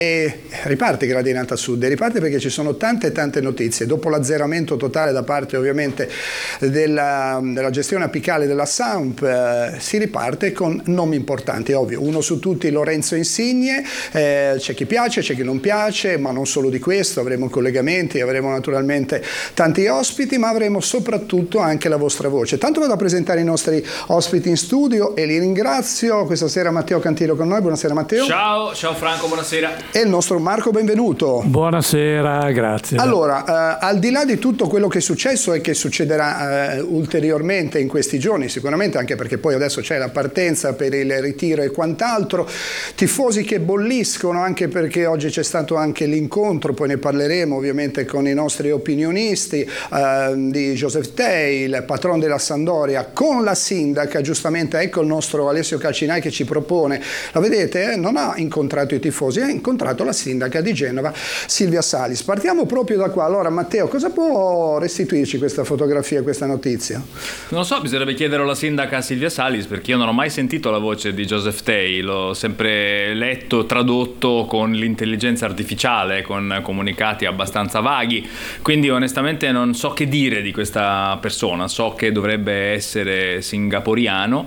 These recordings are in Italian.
E riparte Gradinata Sud, e riparte perché ci sono tante notizie. Dopo l'azzeramento totale da parte ovviamente della gestione apicale della SAMP, si riparte con nomi importanti, ovvio, uno su tutti Lorenzo Insigne, c'è chi piace, c'è chi non piace, ma non solo di questo, avremo collegamenti, avremo naturalmente tanti ospiti, ma avremo soprattutto anche la vostra voce. Tanto vado a presentare i nostri ospiti in studio e li ringrazio. Questa sera Matteo Cantillo con noi, buonasera Matteo. Ciao Franco, buonasera. E il nostro Marco, benvenuto. Buonasera, grazie. Allora, al di là di tutto quello che è successo e che succederà ulteriormente in questi giorni, sicuramente anche perché poi adesso c'è la partenza per il ritiro e quant'altro, tifosi che bolliscono anche perché oggi c'è stato anche l'incontro, poi ne parleremo ovviamente con i nostri opinionisti, di Joseph Tei, il patron della Sampdoria, con la sindaca, giustamente ecco il nostro Alessio Calcinai che ci propone, la vedete, non ha incontrato i tifosi, ha incontrato la sindaca di Genova, Silvia Salis. Partiamo proprio da qua. Allora Matteo, cosa può restituirci questa fotografia, questa notizia? Non lo so, bisognerebbe chiedere alla sindaca Silvia Salis, perché io non ho mai sentito la voce di Joseph Tei, l'ho sempre letto, tradotto con l'intelligenza artificiale, con comunicati abbastanza vaghi, quindi onestamente non so che dire di questa persona. So che dovrebbe essere singaporiano,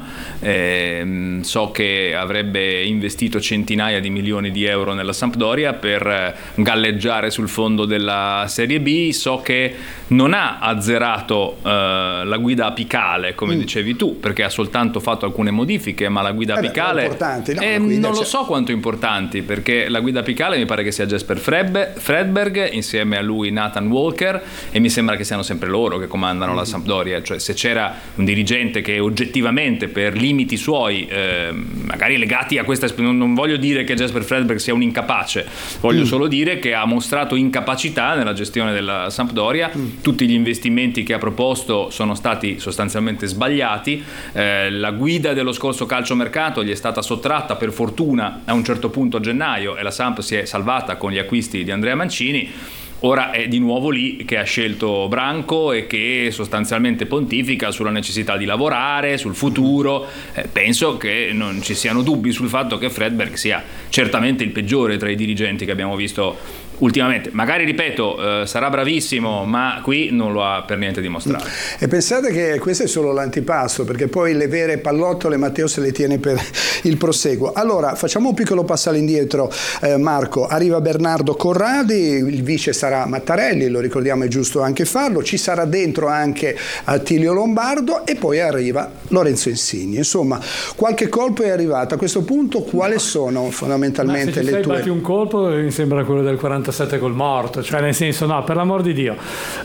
so che avrebbe investito centinaia di milioni di euro nella Sampdoria per galleggiare sul fondo della Serie B. So che non ha azzerato la guida apicale, come dicevi tu, perché ha soltanto fatto alcune modifiche, ma la guida apicale non lo so quanto importanti, perché la guida apicale mi pare che sia Jesper Fredberg, insieme a lui Nathan Walker, e mi sembra che siano sempre loro che comandano la Sampdoria. Cioè, se c'era un dirigente che oggettivamente per limiti suoi, magari legati a questa, non voglio dire che Jesper Fredberg sia un incapace, voglio solo dire che ha mostrato incapacità nella gestione della Sampdoria. Tutti gli investimenti che ha proposto sono stati sostanzialmente sbagliati, la guida dello scorso calciomercato gli è stata sottratta per fortuna a un certo punto a gennaio e la Samp si è salvata con gli acquisti di Andrea Mancini. Ora è di nuovo lì che ha scelto Branco e che sostanzialmente pontifica sulla necessità di lavorare, sul futuro. Penso che non ci siano dubbi sul fatto che Fredberg sia certamente il peggiore tra i dirigenti che abbiamo visto ultimamente. Magari, ripeto, sarà bravissimo, ma qui non lo ha per niente dimostrato. E pensate che questo è solo l'antipasto, perché poi le vere pallottole Matteo se le tiene per il proseguo. Allora, facciamo un piccolo passo all'indietro, Marco. Arriva Bernardo Corradi, il vice sarà Mattarelli, lo ricordiamo, è giusto anche farlo, ci sarà dentro anche Attilio Lombardo e poi arriva Lorenzo Insigne. Insomma, qualche colpo è arrivato. A questo punto quali sono fondamentalmente le tue... un colpo mi sembra quello del 47 col morto, cioè nel senso, no, per l'amor di Dio,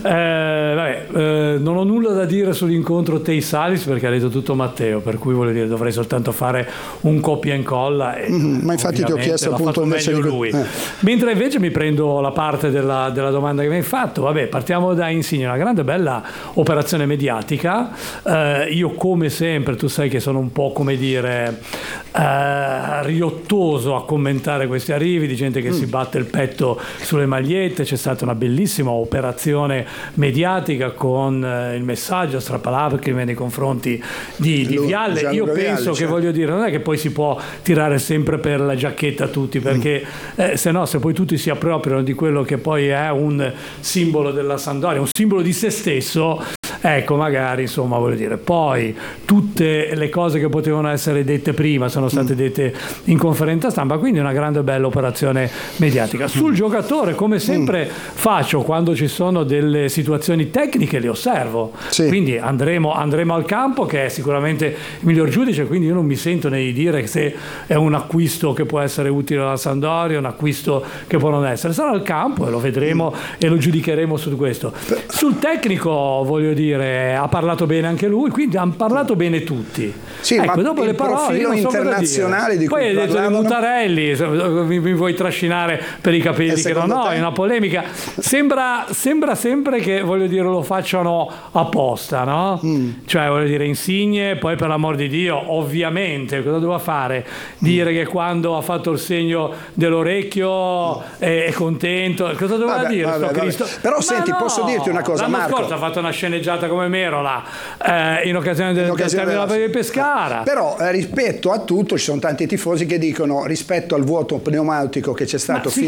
non ho nulla da dire sull'incontro Tei Salis perché ha detto tutto Matteo, per cui voglio dire dovrei soltanto fare un copia e incolla e, ma infatti ti ho chiesto appunto invece di lui. Mentre invece mi prendo la parte della domanda che mi hai fatto. Vabbè, partiamo da Insigne, una grande bella operazione mediatica. Io come sempre, tu sai che sono un po' come dire riottoso a commentare questi arrivi di gente che si batte il petto sulle magliette. C'è stata una bellissima operazione mediatica con il messaggio strappalacrime nei confronti di Vialle. Io penso che, voglio dire, non è che poi si può tirare sempre per la giacchetta a tutti, perché se poi tutti si appropriano di quello che poi è un simbolo della Sampdoria, un simbolo di se stesso, ecco, magari, insomma, voglio dire, poi tutte le cose che potevano essere dette prima sono state dette in conferenza stampa, quindi una grande bella operazione mediatica. Sul giocatore, come sempre faccio quando ci sono delle situazioni tecniche, le osservo, quindi andremo al campo, che è sicuramente il miglior giudice, quindi io non mi sento né di dire se è un acquisto che può essere utile alla Sampdoria, un acquisto che può non essere. Sarà al campo e lo vedremo e lo giudicheremo su questo. Sul tecnico, voglio dire, ha parlato bene anche lui, quindi hanno parlato bene tutti. Sì, ecco, ma dopo le parole profilo internazionale di cui poi hai detto di Mutarelli, mi vuoi trascinare per i capelli, che non ho, è una polemica. Sembra sempre che, voglio dire, lo facciano apposta, no? Cioè, voglio dire, Insigne, poi per l'amor di Dio, ovviamente, cosa doveva fare? Dire che quando ha fatto il segno dell'orecchio è contento, cosa doveva dire? Cristo? Però ma senti, posso dirti una cosa, l'anno Marco? scorso ha fatto una sceneggiata come Merola in occasione del termine della Pescara. Però rispetto a tutto ci sono tanti tifosi che dicono, rispetto al vuoto pneumatico che c'è stato fino